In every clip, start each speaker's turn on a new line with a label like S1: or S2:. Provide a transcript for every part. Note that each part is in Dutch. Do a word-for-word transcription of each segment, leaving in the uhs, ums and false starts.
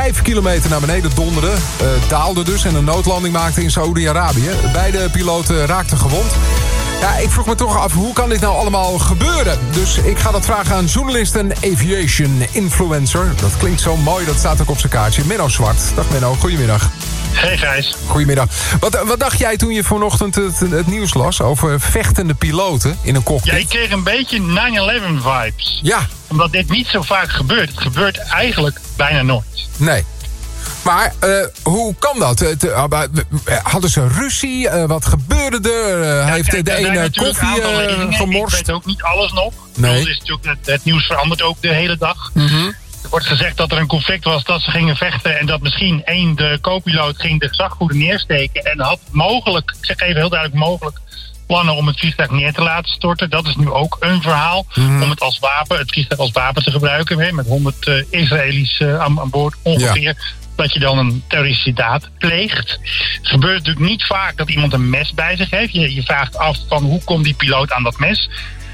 S1: vijf kilometer naar beneden donderde. Uh, daalde dus en een noodlanding maakte in Saoedi-Arabië. Beide piloten raakten gewond. Ja, ik vroeg me toch af, hoe kan dit nou allemaal gebeuren? Dus ik ga dat vragen aan journalist en aviation influencer. Dat klinkt zo mooi, dat staat ook op zijn kaartje. Menno Zwart. Dag Menno, goedemiddag.
S2: Hey Gijs.
S1: Goedemiddag. Wat, wat dacht jij toen je vanochtend het, het nieuws las over vechtende piloten in een cockpit?
S2: Ja, ik kreeg een beetje nine eleven vibes.
S1: Ja.
S2: Omdat dit niet zo vaak gebeurt. Het gebeurt eigenlijk bijna nooit.
S1: Nee. Maar uh, hoe kan dat? Uh, hadden ze ruzie? Uh, wat gebeurde er? Uh,
S2: ja,
S1: heeft
S2: kijk,
S1: de ene koffie uh, gemorst?
S2: Ik weet ook niet alles nog.
S1: Nee.
S2: Dus is natuurlijk, het, het nieuws verandert ook de hele dag.
S1: Mm-hmm.
S2: Er wordt gezegd dat er een conflict was, dat ze gingen vechten en dat misschien één, de co-piloot, ging de gezagvoerder neersteken en had mogelijk, ik zeg even heel duidelijk mogelijk, plannen om het vliegtuig neer te laten storten. Dat is nu ook een verhaal. Mm-hmm. Om het als wapen, het vliegtuig als wapen te gebruiken. Hè, met honderd uh, Israëli's uh, aan, aan boord ongeveer. Ja. Dat je dan een terroristische daad pleegt. Het gebeurt natuurlijk niet vaak dat iemand een mes bij zich heeft. Je, je vraagt af van hoe komt die piloot aan dat mes.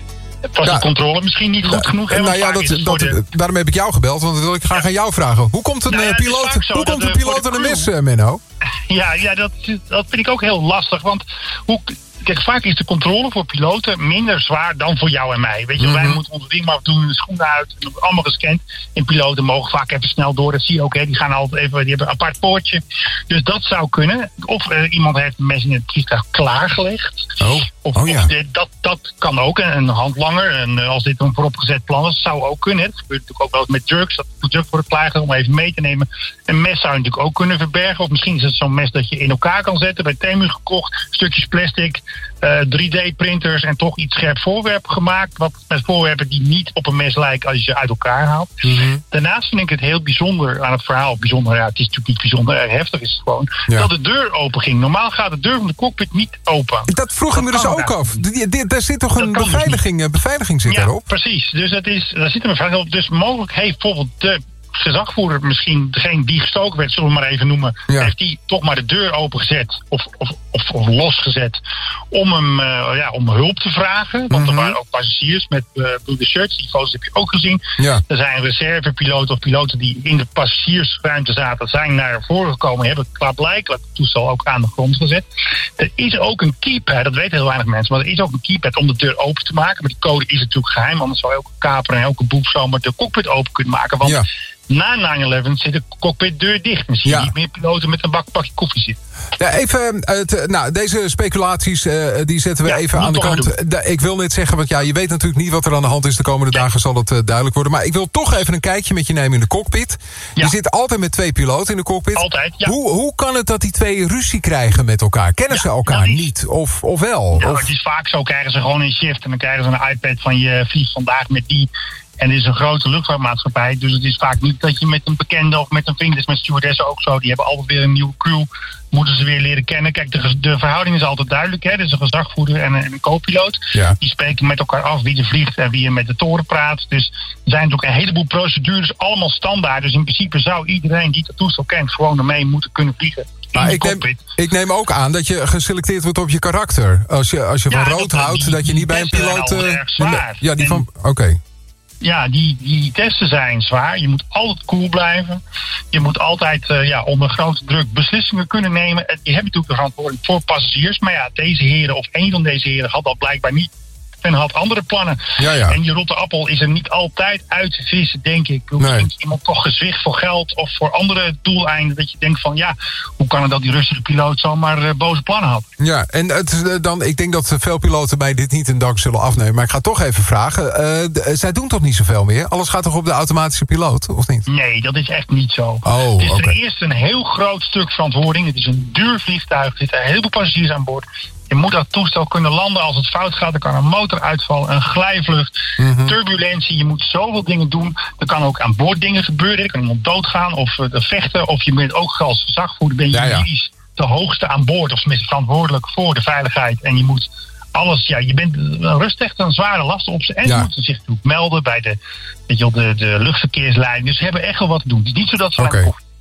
S2: Was ja. de controle misschien niet goed ja. genoeg? Hè?
S1: Nou ja, dat, dat, de... daarom heb ik jou gebeld, want dat wil ik graag ja. aan jou vragen. Hoe komt een nou ja, piloot, hoe komt een piloot aan een mes, uh, Menno?
S2: Ja, ja dat, dat vind ik ook heel lastig. Want hoe... Kijk, vaak is de controle voor piloten minder zwaar dan voor jou en mij. Weet je, mm-hmm. wij moeten onze riem af doen, de schoenen uit, en dat wordt allemaal gescand. En piloten mogen vaak even snel door, dat zie je ook, hè. Die gaan altijd even, die hebben een apart poortje. Dus dat zou kunnen. Of uh, iemand heeft een mes in het vliegtuig klaargelegd.
S1: Oh,
S2: of,
S1: oh ja.
S2: Of dit, dat, dat kan ook, een handlanger. En uh, als dit een vooropgezet plan is, zou ook kunnen. Het gebeurt natuurlijk ook wel eens met jerks, dat de jerk wordt klaargelegd om even mee te nemen. Een mes zou je natuurlijk ook kunnen verbergen. Of misschien is het zo'n mes dat je in elkaar kan zetten, bij Temu gekocht, stukjes plastic. Uh, drie D-printers en toch iets scherp voorwerp gemaakt. Wat met voorwerpen die niet op een mes lijken als je ze uit elkaar haalt. Mm-hmm. Daarnaast vind ik het heel bijzonder aan het verhaal. Bijzonder, ja, het is natuurlijk niet bijzonder, erg heftig is het gewoon. Ja. Dat de deur open ging. Normaal gaat de deur van de cockpit niet open.
S1: Dat vroeg ik me dus ook af. Daar zit toch een beveiliging, dus beveiliging zit
S2: ja,
S1: daarop?
S2: Precies. Dus dat is, daar zit een beveiliging op. Dus mogelijk heeft bijvoorbeeld de gezagvoerder, misschien degene die gestoken werd, zullen we maar even noemen, ja. heeft die toch maar de deur opengezet of, of, of, of losgezet om hem uh, ja, om hulp te vragen. Want mm-hmm. er waren ook passagiers met uh, blue shirts, die foto's heb je ook gezien.
S1: Ja.
S2: Er zijn reservepiloten of piloten die in de passagiersruimte zaten, zijn naar voren gekomen, hebben klaarblijkelijk het toestel ook aan de grond gezet. Er is ook een keypad, dat weten heel weinig mensen, maar er is ook een keypad om de deur open te maken. Maar die code is natuurlijk geheim, anders zou elke kaper en elke boef zomaar de cockpit open kunnen maken. Want ja. na nine eleven zit de cockpitdeur dicht. En zie je ja. niet meer piloten met een bak, bakje koffie zitten.
S1: Ja, even, het, nou, deze speculaties uh, die zetten we ja, even aan de kant. Da, ik wil net zeggen, want ja, je weet natuurlijk niet wat er aan de hand is. De komende ja. dagen zal het uh, duidelijk worden. Maar ik wil toch even een kijkje met je nemen in de cockpit. Ja. Je zit altijd met twee piloten in de cockpit.
S2: Altijd, ja.
S1: Hoe, hoe kan het dat die twee ruzie krijgen met elkaar? Kennen ja, ze elkaar is, niet? Of, of wel?
S2: Ja,
S1: of...
S2: het is vaak zo, krijgen ze gewoon een shift. En dan krijgen ze een iPad van je vliegt vandaag met die. En dit is een grote luchtvaartmaatschappij. Dus het is vaak niet dat je met een bekende of met een vriend is. Met stewardessen ook zo. Die hebben altijd weer een nieuwe crew. Moeten ze weer leren kennen. Kijk, de, de verhouding is altijd duidelijk. Hè? Er is een gezagvoerder en een, een co-piloot.
S1: Ja.
S2: Die spreken met elkaar af wie er vliegt en wie er met de toren praat. Dus er zijn natuurlijk een heleboel procedures. Allemaal standaard. Dus in principe zou iedereen die dat toestel kent gewoon ermee moeten kunnen vliegen.
S1: Maar ik neem, ik neem ook aan dat je geselecteerd wordt op je karakter. Als je, als je van ja, rood dat, houdt, die, dat je niet bij een piloot...
S2: Uh, zwaar.
S1: Ja, die van... Oké. Okay.
S2: Ja, die, die testen zijn zwaar. Je moet altijd cool blijven. Je moet altijd uh, ja, onder grote druk beslissingen kunnen nemen. Je hebt natuurlijk de verantwoording voor passagiers. Maar ja, deze heren of één van deze heren had dat blijkbaar niet. En had andere plannen.
S1: Ja, ja.
S2: En die rotte appel is er niet altijd uit te vissen, denk ik. Misschien nee. is iemand toch gezwicht voor geld of voor andere doeleinden. Dat je denkt van, ja, hoe kan het dat die Russische piloot zomaar uh, boze plannen had?
S1: Ja, en het, dan, ik denk dat veel piloten mij dit niet in dank zullen afnemen. Maar ik ga toch even vragen. Uh, d- zij doen toch niet zoveel meer? Alles gaat toch op de automatische piloot, of niet?
S2: Nee, dat is echt niet zo.
S1: Oh,
S2: het is
S1: okay.
S2: ten eerste een heel groot stuk verantwoording. Het is een duur vliegtuig. Er zitten heel veel passagiers aan boord. Je moet dat toestel kunnen landen als het fout gaat. Er kan een motor uitvallen, een glijvlucht, mm-hmm. turbulentie. Je moet zoveel dingen doen. Er kan ook aan boord dingen gebeuren. Er kan iemand doodgaan of uh, vechten. Of je bent ook als gezagvoerder ben je ja, ja. juridisch de hoogste aan boord. Of tenminste verantwoordelijk voor de veiligheid. En je moet alles, ja, je bent rust echt een zware last op ze. En ja. ze moeten zich natuurlijk melden bij de, weet je, de, de luchtverkeerslijn. Dus ze hebben echt wel wat te doen. Het is niet zo dat ze
S1: okay.
S2: koffie.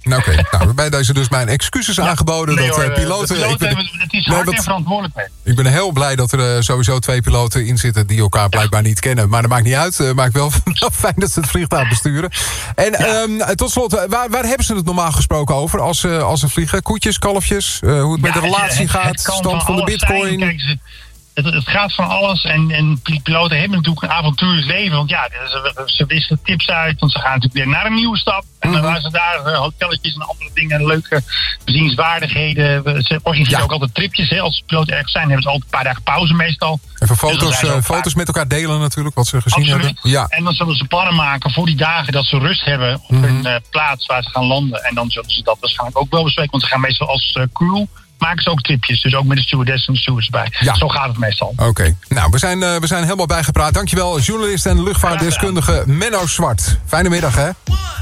S1: Nou, Oké, okay. nou, bij deze dus mijn excuses ja, aangeboden. Nee, dat hoor, uh, piloten...
S2: De piloten ik ben, hebben, het is hard nee, en verantwoordelijkheid.
S1: Ik ben heel blij dat er uh, sowieso twee piloten in zitten die elkaar blijkbaar ja. niet kennen. Maar dat maakt niet uit. Uh, maakt wel fijn dat ze het vliegtuig besturen. En ja. um, tot slot, waar, waar hebben ze het normaal gesproken over als, uh, als ze vliegen? Koetjes, kalfjes, uh, hoe het ja, met de relatie het, gaat, het stand van de bitcoin... Kijk, ze,
S2: Het, het gaat van alles en, en piloten hebben natuurlijk een avontuurlijk leven. Want ja, ze, ze wisselen tips uit, want ze gaan natuurlijk weer naar een nieuwe stap. En dan waren ze daar uh, hotelletjes en andere dingen, leuke bezienswaardigheden. Ze organiseren ja. ook altijd tripjes. Hè. Als piloten ergens zijn, hebben ze altijd een paar dagen pauze meestal.
S1: Even foto's, dus uh, foto's met elkaar delen natuurlijk, wat ze gezien
S2: Absoluut.
S1: hebben. Ja.
S2: En dan zullen ze plannen maken voor die dagen dat ze rust hebben op mm-hmm. hun uh, plaats waar ze gaan landen. En dan zullen ze dat waarschijnlijk ook wel bespreken, want ze gaan meestal als uh, crew... maken ze ook tripjes, dus ook met de stewardess en de stewards bij. Ja. Zo gaat het meestal.
S1: Oké, okay. nou, we zijn, uh, we zijn helemaal bijgepraat. Dankjewel, journalist en luchtvaartdeskundige Menno Zwart. Fijne middag, hè?